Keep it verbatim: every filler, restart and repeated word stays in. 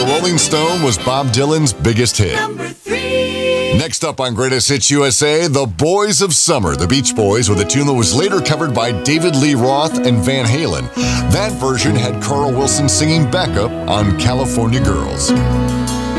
the Rolling Stone was Bob Dylan's biggest hit. Number three. Next up on Greatest Hits U S A, The Boys of Summer, the Beach Boys, with a tune that was later covered by David Lee Roth and Van Halen. That version had Carl Wilson singing backup on California Girls.